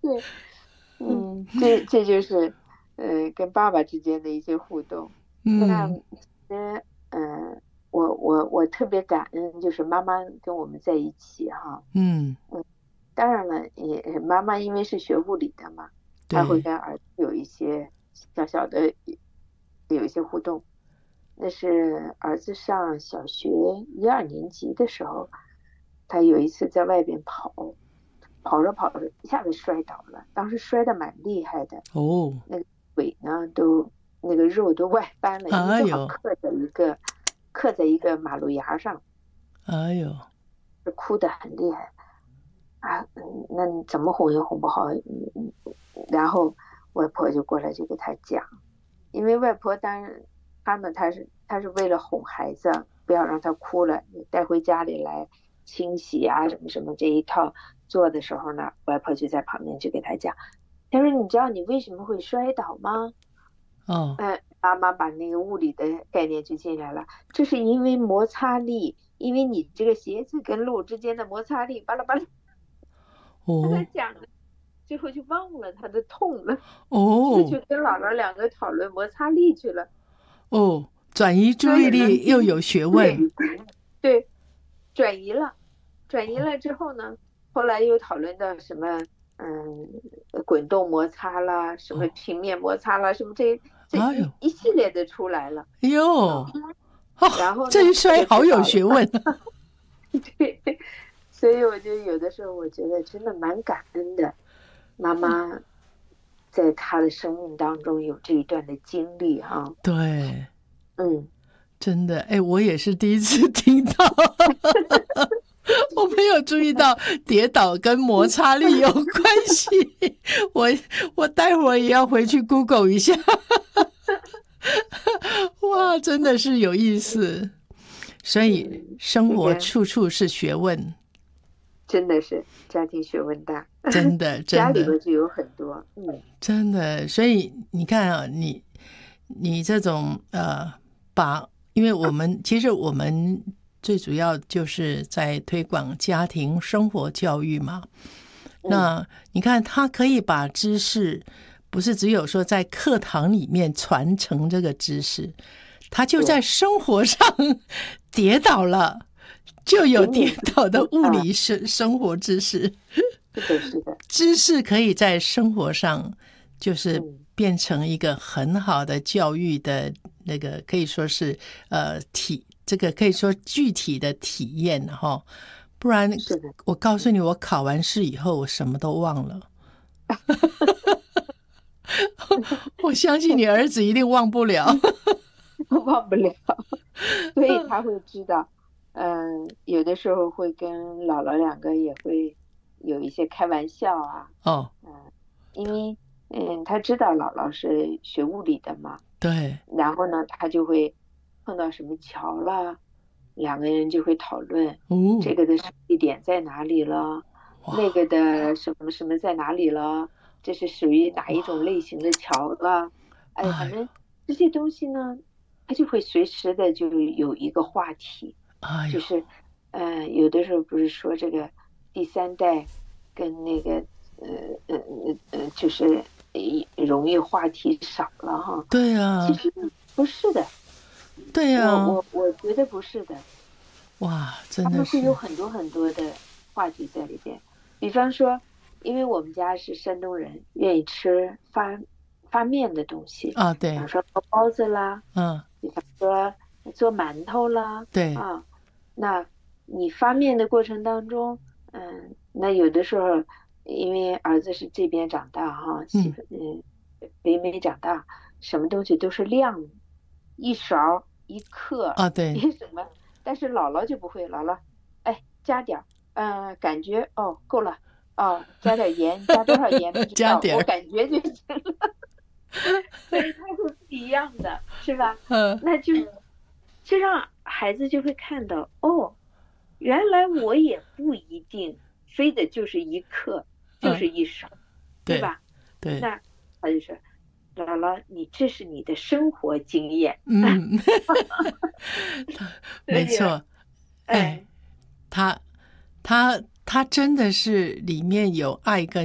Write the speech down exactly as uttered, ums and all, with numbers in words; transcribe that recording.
对，嗯，这这就是呃跟爸爸之间的一些互动。那嗯呃呃，我我我特别感恩，就是妈妈跟我们在一起哈。 嗯， 嗯，当然了，也妈妈因为是学物理的嘛，她会对， 跟儿子有一些小小的有一些互动。那是儿子上小学一二年级的时候，他有一次在外边跑，跑着跑着一下子摔倒了，当时摔得蛮厉害的， 哦， 那个腿呢都那个肉都外翻了，因为正好哎呦， 刻在一个刻在一个马路牙上， 哎呦， 是哭得很厉害啊。嗯，那你怎么哄也哄不好。嗯嗯，然后外婆就过来就给他讲，因为外婆当然他们他是他是为了哄孩子，不要让他哭了，你带回家里来清洗啊什么什么这一套做的时候呢，外婆就在旁边就给他讲，他说你知道你为什么会摔倒吗？ 哦嗯，妈妈把那个物理的概念就进来了，这是因为摩擦力，因为你这个鞋子跟路之间的摩擦力，巴拉巴拉，他在哦讲的，最后就忘了他的痛了，就哦去跟姥姥两个讨论摩擦力去了。 哦，转移注意所以呢， 力又有学问。 对对，转移了，转移了之后呢，后来又讨论到什么，嗯，滚动摩擦啦，什么哦， 平面摩擦啦，什么这这哎呦， 一一系列的出来了哎呦， 啊。然哦， 后呢， 这一他就摔好有知道了。 学问。 对，所以我就有的时候我觉得真的蛮感恩的，妈妈在她的生命当中有这一段的经历哈。 对， 嗯， 真的，哎，我也是第一次听到，我没有注意到跌倒跟摩擦力有关系。我我待会儿也要回去 Google 一下。哇，真的是有意思。所以嗯， 生活这个处处是学问， 真的是家庭学问大， 真的家真的里边就有很多。嗯， 真的。所以你看啊，你你这种呃，把，因为我们其实我们最主要就是在推广家庭生活教育嘛。 嗯， 那你看，他可以把知识不是只有说在课堂里面传承这个知识，他就在对， 生活上跌倒了，就有给你跌倒的物啊， 理生生活知识。 是的，是的。 知识可以在生活上就是嗯， 变成一个很好的教育的那个，可以说是呃体，这个可以说具体的体验哈。不然是的。 我告诉你，我考完试以后我什么都忘了。我相信你儿子一定忘不了。 忘不了，所以他会知道。嗯，有的时候会跟姥姥两个也会有一些开玩笑啊。 哦， 嗯，因为嗯，他知道姥姥是学物理的嘛， 对， 然后呢，他就会碰到什么桥啦，两个人就会讨论哦， 这个的地点在哪里了，那哇个的什么什么在哪里了，这是属于哪一种类型的桥了。哎，反哎呦， 正这些东西呢，他就会随时的就有一个话题， 哎呦， 就是，呃，有的时候不是说这个第三代跟那个，呃呃呃呃，就是呃容易话题少了哈。 对啊， 其实不是的， 对啊， 我我我觉得不是的， 哇，真他们会有的是很多很多的话题在里边。比方说，因为我们家是山东人，愿意吃发发面的东西， 啊，对， 比方说包包子啦， 嗯， 比方说做馒头啦。 对， 啊，那你发面的过程当中，嗯，那有的时候因为儿子是这边长大哈，媳嗯， 妇嗯北美长大，什么东西都是量，一勺一克啊，对， 一什么，但是姥姥就不会，姥姥哎加点儿，嗯、感觉哦够了，哦加点盐，加多少盐不知道， 加点儿， 我感觉就行了。所以它是不一样的，是吧？ 嗯， 那就就让孩子就会看到，哦，原来我也不一定非得就是一克，就嗯， 是一勺，对对， 吧？ 对， 那他就说，姥姥，你这是你的生活经验。 嗯， 所以， 没错，哎， 哎， 他他他真的是里面有爱跟